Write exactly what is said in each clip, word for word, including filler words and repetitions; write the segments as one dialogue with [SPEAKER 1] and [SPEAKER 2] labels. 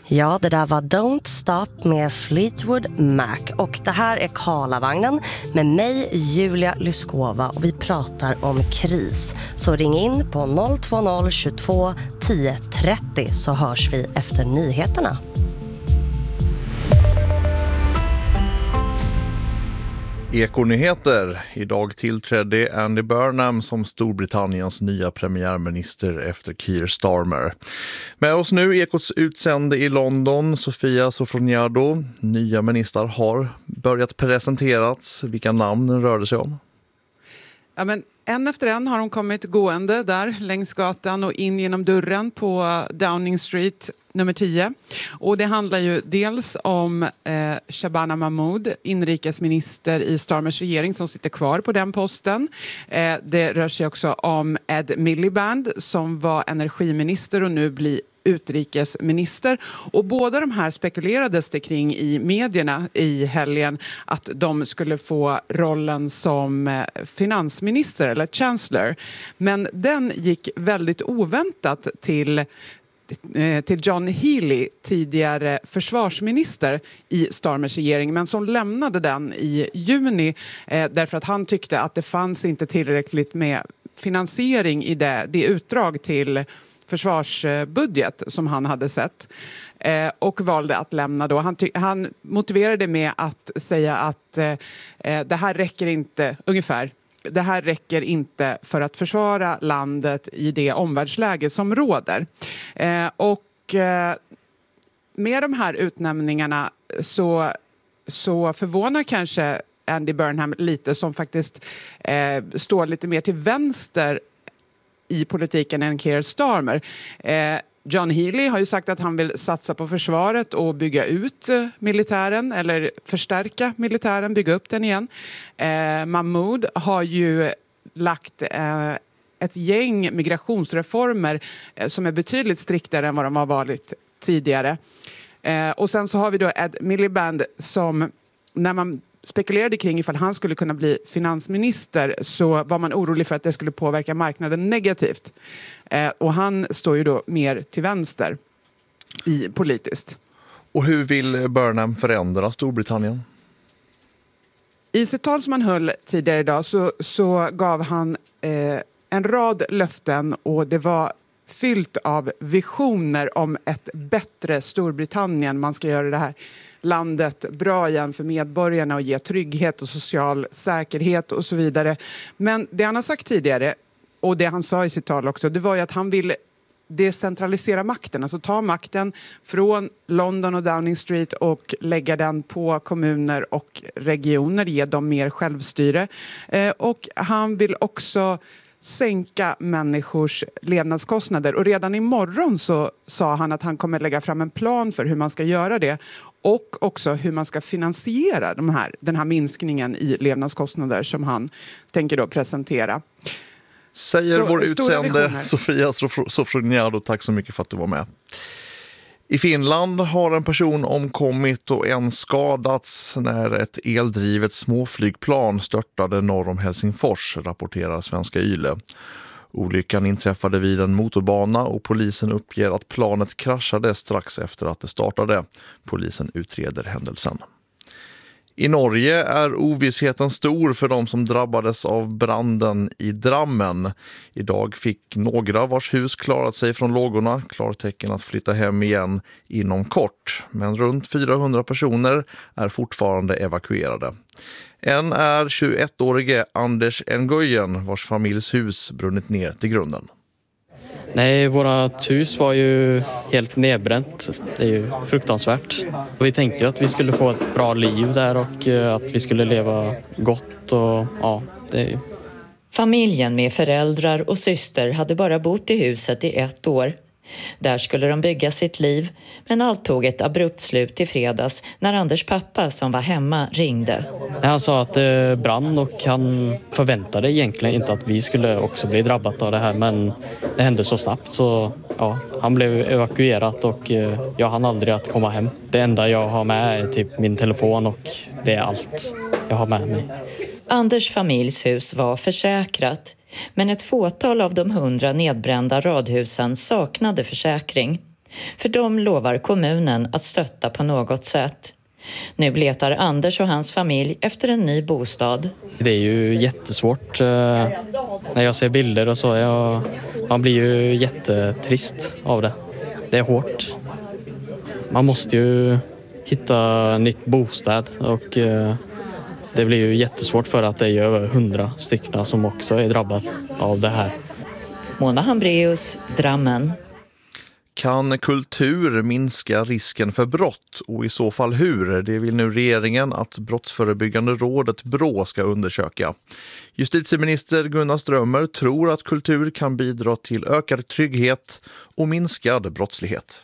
[SPEAKER 1] Ja, det där var Don't Stop med Fleetwood Mac. Och det här är Karlavagnen med mig, Julia Lyskova. Och vi pratar om kris. Så ring in på noll två noll tjugotvå tio trettio så hörs vi efter nyheterna.
[SPEAKER 2] Ekonyheter. Idag tillträdde Andy Burnham som Storbritanniens nya premiärminister efter Keir Starmer. Med oss nu Ekots utsände i London, Sofia Sofroniado. Nya ministrar har börjat presenterats. Vilka namn rör det sig om?
[SPEAKER 3] Ja, men en efter en har de kommit gående där längs gatan och in genom dörren på Downing Street nummer tio. Och det handlar ju dels om eh, Shabana Mahmood, inrikesminister i Starmers regering som sitter kvar på den posten. Eh, det rör sig också om Ed Miliband som var energiminister och nu blir utrikesminister. Och båda de här spekulerades det kring i medierna i helgen att de skulle få rollen som finansminister eller chancellor. Men den gick väldigt oväntat till till John Healey, tidigare försvarsminister i Starmers regering, men som lämnade den i juni eh, därför att han tyckte att det fanns inte tillräckligt med finansiering i det, det utdrag till försvarsbudget som han hade sett eh, och valde att lämna då. Han, ty- han motiverade med att säga att eh, det här räcker inte, ungefär, det här räcker inte för att försvara landet i det omvärldsläge som råder. Eh, och eh, med de här utnämningarna så, så förvånar kanske Andy Burnham lite som faktiskt eh, står lite mer till vänster i politiken än Keir Starmer. Eh, John Healey har ju sagt att han vill satsa på försvaret och bygga ut eh, militären eller förstärka militären, bygga upp den igen. Eh, Mahmood har ju lagt eh, ett gäng migrationsreformer eh, som är betydligt striktare än vad de har varit tidigare. Eh, och sen så har vi då Ed Miliband som när man spekulerade kring ifall han skulle kunna bli finansminister så var man orolig för att det skulle påverka marknaden negativt. Eh, och han står ju då mer till vänster i politiskt.
[SPEAKER 2] Och hur vill Burnham förändra Storbritannien?
[SPEAKER 3] I sitt tal som han höll tidigare idag så, så gav han eh, en rad löften och det var fyllt av visioner om ett bättre Storbritannien. Man ska göra det här landet bra igen för medborgarna och ge trygghet och social säkerhet och så vidare. Men det han har sagt tidigare och det han sa i sitt tal också, det var ju att han vill decentralisera makten, alltså ta makten från London och Downing Street och lägga den på kommuner och regioner, ge dem mer självstyre. Eh, och han vill också sänka människors levnadskostnader. Och redan imorgon så sa han att han kommer lägga fram en plan för hur man ska göra det. Och också hur man ska finansiera de här, den här minskningen i levnadskostnader som han tänker då presentera.
[SPEAKER 2] Säger
[SPEAKER 3] så,
[SPEAKER 2] vår utsände Sofia Sofroniado, tack så mycket för att du var med. I Finland har en person omkommit och en skadats när ett eldrivet småflygplan störtade norr om Helsingfors, rapporterar Svenska Yle. Olyckan inträffade vid en motorbana och polisen uppger att planet kraschade strax efter att det startade. Polisen utreder händelsen. I Norge är ovissheten stor för de som drabbades av branden i Drammen. Idag fick några vars hus klarat sig från lågorna klartecken att flytta hem igen inom kort. Men runt fyrahundra personer är fortfarande evakuerade. En är tjugoettårige Anders Nguyen vars familjs hus brunnit ner till grunden.
[SPEAKER 4] Nej, vårat hus var ju helt nedbränt. Det är ju fruktansvärt. Vi tänkte ju att vi skulle få ett bra liv där och att vi skulle leva gott och ja, det är ju...
[SPEAKER 5] Familjen med föräldrar och syster hade bara bott i huset i ett år. Där skulle de bygga sitt liv, men allt tog ett abrupt slut i fredags när Anders pappa som var hemma ringde.
[SPEAKER 4] Han sa att det brann och han förväntade egentligen inte att vi skulle också bli drabbat av det här, men det hände så snabbt så ja, han blev evakuerad och jag hann aldrig att komma hem. Det enda jag har med är typ min telefon och det är allt jag har med mig.
[SPEAKER 5] Anders familjs hus var försäkrat, men ett fåtal av de hundra nedbrända radhusen saknade försäkring. För de lovar kommunen att stötta på något sätt. Nu letar Anders och hans familj efter en ny bostad.
[SPEAKER 4] Det är ju jättesvårt eh, när jag ser bilder och så. Jag, man blir ju jättetrist av det. Det är hårt. Man måste ju hitta en nytt bostad och eh, det blir ju jättesvårt för att det är över hundra stycken som också är drabbade av det här.
[SPEAKER 5] Mona Hambreus, Drammen.
[SPEAKER 2] Kan kultur minska risken för brott och i så fall hur? Det vill nu regeringen att Brottsförebyggande rådet Brå ska undersöka. Justitieminister Gunnar Strömmer tror att kultur kan bidra till ökad trygghet och minskad brottslighet.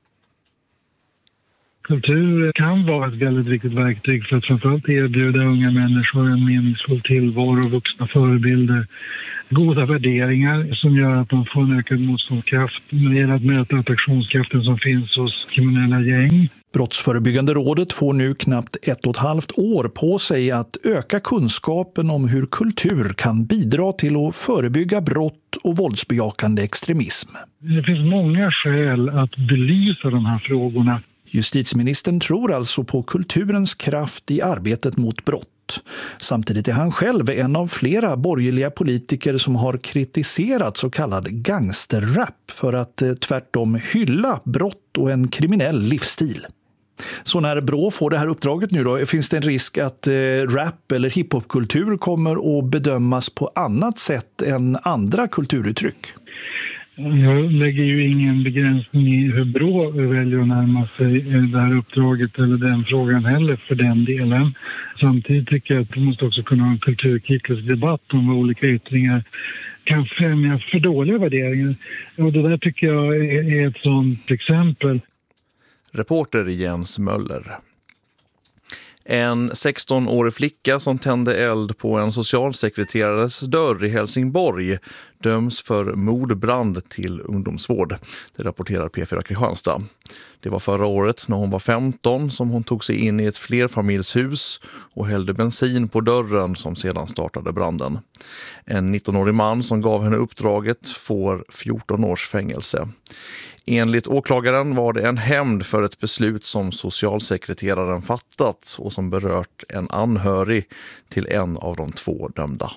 [SPEAKER 6] Kultur kan vara ett väldigt viktigt verktyg för att framförallt erbjuda unga människor en meningsfull tillvaro, vuxna förebilder, goda värderingar som gör att de får en ökad motståndskraft när det gäller att möta attraktionskraften som finns hos kriminella gäng.
[SPEAKER 7] Brottsförebyggande rådet får nu knappt ett och ett halvt år på sig att öka kunskapen om hur kultur kan bidra till att förebygga brott och våldsbejakande extremism.
[SPEAKER 6] Det finns många skäl att belysa de här frågorna.
[SPEAKER 7] Justitieministern tror alltså på kulturens kraft i arbetet mot brott. Samtidigt är han själv en av flera borgerliga politiker som har kritiserat så kallad gangsterrap för att eh, tvärtom hylla brott och en kriminell livsstil. Så när Brå får det här uppdraget nu då, finns det en risk att eh, rap eller hiphopkultur kommer att bedömas på annat sätt än andra kulturuttryck?
[SPEAKER 6] Jag lägger ju ingen begränsning i hur Brå väljer att närma sig det här uppdraget eller den frågan heller för den delen. Samtidigt tycker jag att vi måste också kunna ha en kulturkritisk debatt om vad olika yttringar kan främja för dåliga värderingar. Och det där tycker jag är ett sådant exempel.
[SPEAKER 2] Reporter Jens Möller. En sexton-årig flicka som tände eld på en socialsekreterares dörr i Helsingborg döms för mordbrand till ungdomsvård. Det rapporterar P fyra Kristianstad. Det var förra året när hon var femton som hon tog sig in i ett flerfamiljshus och hällde bensin på dörren som sedan startade branden. En nittonårig man som gav henne uppdraget får fjorton års fängelse. Enligt åklagaren var det en hämnd för ett beslut som socialsekreteraren fattat och som berört en anhörig till en av de två dömda.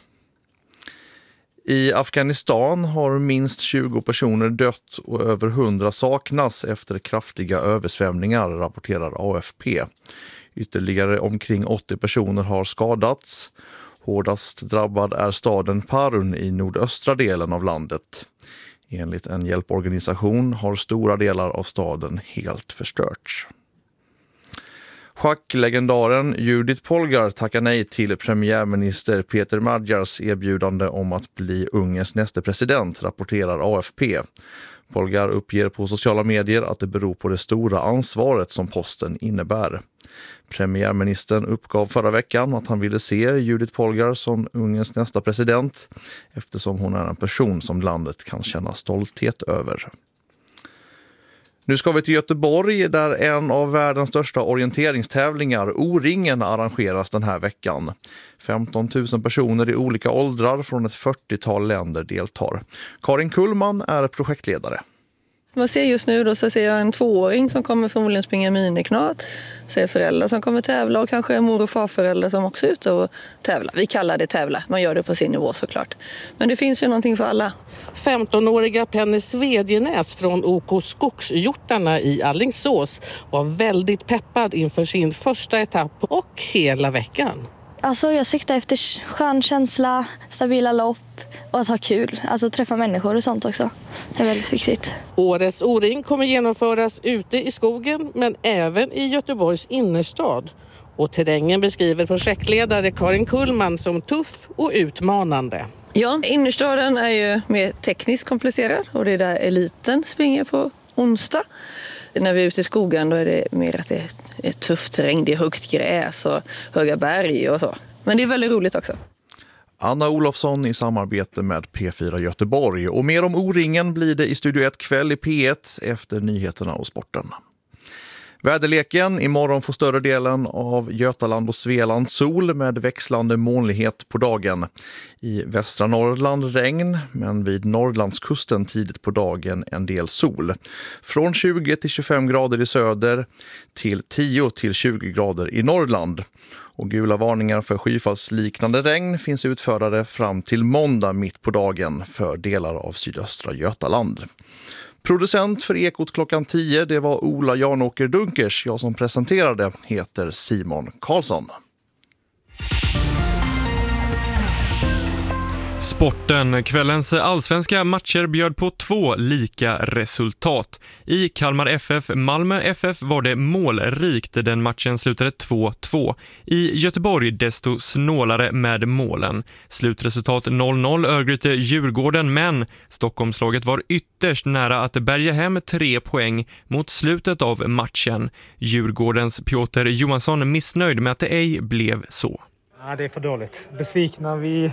[SPEAKER 2] I Afghanistan har minst tjugo personer dött och över hundra saknas efter kraftiga översvämningar, rapporterar A F P. Ytterligare omkring åttio personer har skadats. Hårdast drabbad är staden Parun i nordöstra delen av landet. Enligt en hjälporganisation har stora delar av staden helt förstörts. Schacklegendaren Judith Polgar tackar nej till premiärminister Peter Madjars erbjudande om att bli Ungerns nästa president, rapporterar A F P. Polgar uppger på sociala medier att det beror på det stora ansvaret som posten innebär. Premiärministern uppgav förra veckan att han ville se Judith Polgar som Ungerns nästa president eftersom hon är en person som landet kan känna stolthet över. Nu ska vi till Göteborg där en av världens största orienteringstävlingar, O-ringen, arrangeras den här veckan. femton tusen personer i olika åldrar från ett fyrtiotal länder deltar. Karin Kullman är projektledare.
[SPEAKER 8] Man ser just nu då så ser jag en tvååring som kommer förmodligen springa miniknat. Ser föräldrar som kommer tävla och kanske en mor- och farföräldrar som också är ute och tävla. Vi kallar det tävla, man gör det på sin nivå såklart. Men det finns ju någonting för alla.
[SPEAKER 9] femtonåriga Penny Svedjenäs från O K Skogshjortarna i Alingsås var väldigt peppad inför sin första etapp och hela veckan.
[SPEAKER 10] Alltså jag siktar efter skön känsla, stabila lopp och att ha kul. Alltså träffa människor och sånt också. Det är väldigt viktigt.
[SPEAKER 9] Årets O-ring kommer genomföras ute i skogen men även i Göteborgs innerstad. Och terrängen beskriver projektledare Karin Kullman som tuff och utmanande.
[SPEAKER 8] Ja, innerstaden är ju mer tekniskt komplicerad och det är där eliten springer på onsdag. När vi är ute i skogen då är det mer att det är tufft terräng, det är högt gräs och höga berg och så. Men det är väldigt roligt också.
[SPEAKER 2] Anna Olofsson i samarbete med P fyra Göteborg. Och mer om O-ringen blir det i Studio ett kväll i P ett efter nyheterna och sporten. Väderleken, imorgon får större delen av Götaland och Svealand sol med växlande molnighet på dagen. I västra Norrland regn, men vid Norrlandskusten tidigt på dagen en del sol. Från tjugo till tjugofem grader i söder till tio till tjugo grader i Norrland. Och gula varningar för skyfallsliknande regn finns utfärdade fram till måndag mitt på dagen för delar av sydöstra Götaland. Producent för Ekot klockan tio, det var Ola Janåker Dunkers. Jag som presenterade heter Simon Karlsson.
[SPEAKER 11] Sporten. Kvällens allsvenska matcher bjöd på två lika resultat. I Kalmar F F Malmö F F var det målrikt. Den matchen slutade två två. I Göteborg desto snålare med målen. Slutresultat noll noll Örgryte Djurgården, men Stockholmslaget var ytterst nära att bärga hem tre poäng mot slutet av matchen. Djurgårdens Piotr Johansson missnöjd med att det ej blev så.
[SPEAKER 12] Ja, det är för dåligt. Besvikna vi...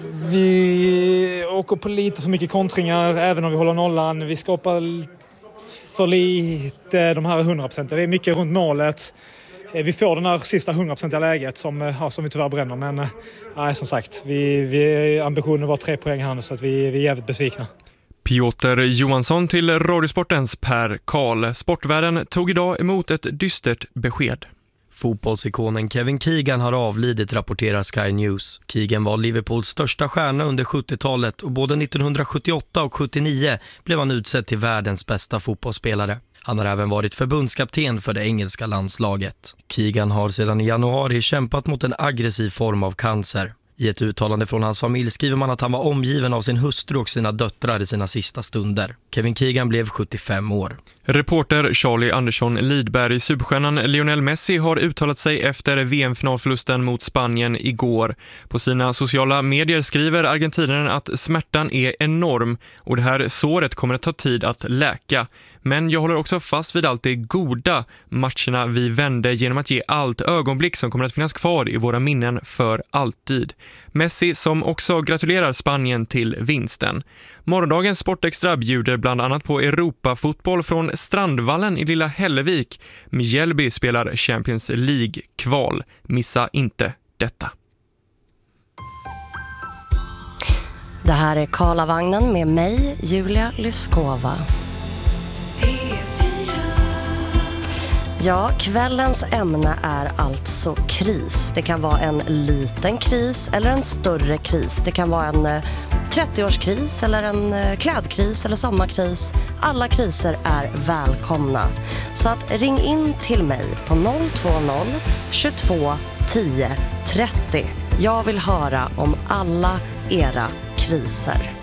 [SPEAKER 12] Vi åker på lite för mycket kontringar även om vi håller nollan. Vi skapar för lite de här hundra procent. Det är mycket runt målet. Vi får den här sista hundra procent läget som, ja, som vi tyvärr bränner. Men nej, som sagt, vi, vi, ambitionen var tre poäng här nu så att vi, vi är jävligt besvikna.
[SPEAKER 11] Piotr Johansson till Radiosportens Per Karl. Sportvärlden tog idag emot ett dystert besked.
[SPEAKER 13] Fotbollsikonen Kevin Keegan har avlidit, rapporterar Sky News. Keegan var Liverpools största stjärna under sjuttiotalet och både nittonhundrasjuttioåtta och sjuttionio blev han utsedd till världens bästa fotbollsspelare. Han har även varit förbundskapten för det engelska landslaget. Keegan har sedan i januari kämpat mot en aggressiv form av cancer. I ett uttalande från hans familj skriver man att han var omgiven av sin hustru och sina döttrar i sina sista stunder. Kevin Keegan blev sjuttiofem år.
[SPEAKER 11] Reporter Charlie Andersson Lidberg. Superstjärnan Lionel Messi har uttalat sig efter V M-finalförlusten mot Spanien igår. På sina sociala medier skriver argentinaren att smärtan är enorm och det här såret kommer att ta tid att läka. Men jag håller också fast vid allt det goda matcherna vi vände genom att ge allt ögonblick som kommer att finnas kvar i våra minnen för alltid. Messi som också gratulerar Spanien till vinsten. Morgondagens Sportextra bjuder bland annat på Europafotboll från Strandvallen i Lilla Hällevik. Mjällby spelar Champions League-kval. Missa inte detta.
[SPEAKER 1] Det här är Karlavagnen med mig, Julia Lyskova. Ja, kvällens ämne är alltså kris. Det kan vara en liten kris eller en större kris. Det kan vara en trettioårskris eller en klädkris eller sommarkris. Alla kriser är välkomna. Så att ring in till mig på noll två noll tjugotvå tio trettio. Jag vill höra om alla era kriser.